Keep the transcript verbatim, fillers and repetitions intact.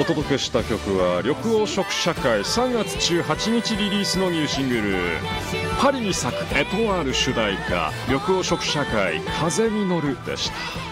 お届けした曲は緑黄色社会さんがつじゅうはちにちリリースのニューシングルパリに咲くエトワール主題歌緑黄色社会風に乗るでした。